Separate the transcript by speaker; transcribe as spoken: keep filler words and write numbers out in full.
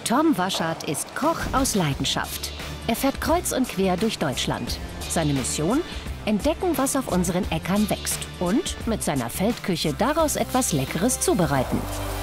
Speaker 1: Tom Waschert ist Koch aus Leidenschaft. Er fährt kreuz und quer durch Deutschland. Seine Mission? Entdecken, was auf unseren Äckern wächst und mit seiner Feldküche daraus etwas Leckeres zubereiten.